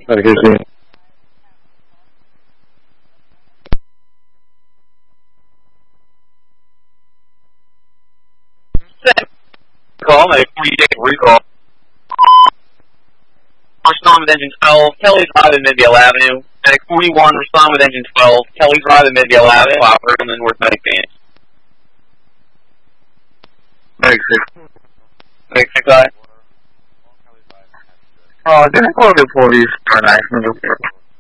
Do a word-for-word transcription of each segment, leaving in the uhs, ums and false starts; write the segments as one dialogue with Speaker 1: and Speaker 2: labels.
Speaker 1: Medication.
Speaker 2: Call, medic forty-six, recall. Respond with engine twelve, Kelly Drive in Midvale Avenue. Medic forty-one, respond with engine twelve, Kelly Drive in Midvale Avenue, operator on the North Medic Band.
Speaker 1: Medic six.
Speaker 2: Medic six, I.
Speaker 1: Uh, did I call the police for an accident report?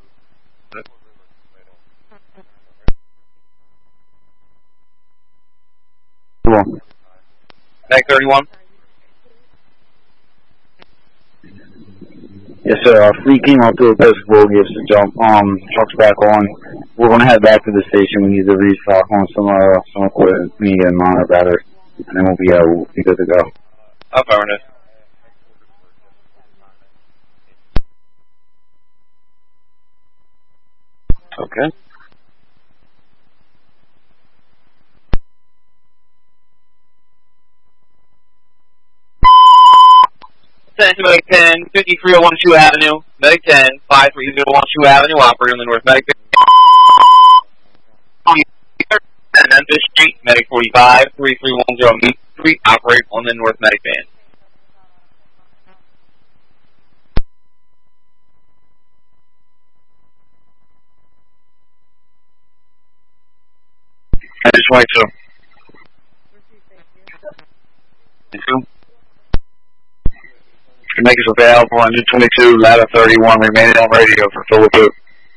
Speaker 1: Well.
Speaker 2: Medic thirty-one.
Speaker 1: Yes, sir. Our fleet came up to a Episcopal, gives us a jump. Um, truck's back on. We're gonna head back to the station. We need to restock on some uh some equipment. We need to get a monitor battery, and then we'll be uh, we'll be good to go.
Speaker 2: Affirmative.
Speaker 1: Okay.
Speaker 2: Send to Medic ten, fifty-three oh one Shoe Avenue. Medic ten, five three oh one Shoe Avenue, operator on the North Medic Band. Memphis Street, Medic forty-five, three three one zero Meat Street, operate on the North Medic Band.
Speaker 1: I just wait to. Thank you. Make us available on twenty-two, ladder thirty-one, remaining on radio for Philip.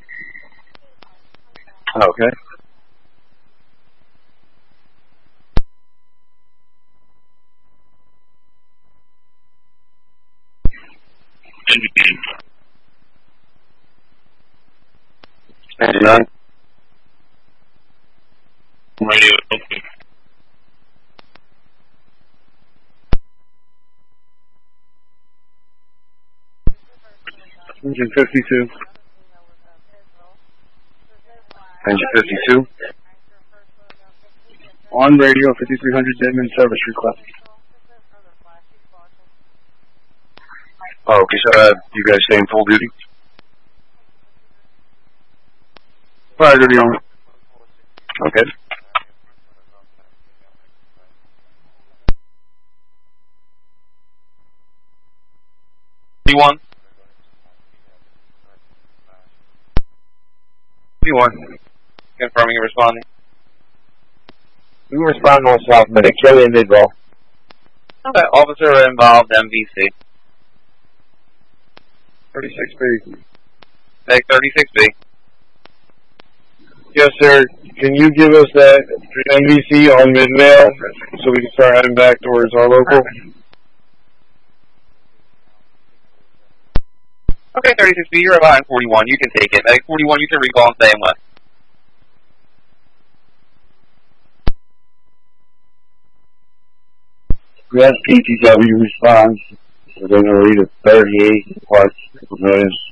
Speaker 1: Okay. ninety-nine. Radio. Engine fifty-two. Engine fifty-two. On radio, fifty-three hundred Deadman service request. Oh, okay, so uh, you guys stay in full duty? Fire duty on. Okay.
Speaker 2: One.
Speaker 1: One.
Speaker 2: Confirming and responding.
Speaker 1: We respond on South Medic, Kelly and Midvale.
Speaker 2: Okay, officer involved, M V C.
Speaker 1: thirty-six B.
Speaker 2: Medic thirty-six B.
Speaker 1: Yes, sir. Can you give us that M V C on Midvale so we can start heading back towards our local?
Speaker 2: Okay, thirty-six B, you're about forty-one. You can take it. Medic forty-one, you can recall and stay in west.
Speaker 1: We have P T W response. We're going to read a thirty-eight plus million.